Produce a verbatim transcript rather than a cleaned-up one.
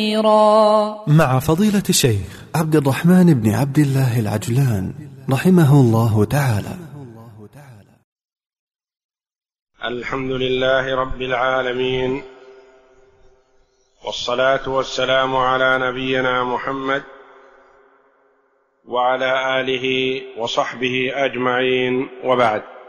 مع فضيلة الشيخ عبد الرحمن بن عبد الله العجلان رحمه الله تعالى. الحمد لله رب العالمين، والصلاة والسلام على نبينا محمد وعلى آله وصحبه أجمعين، وبعد.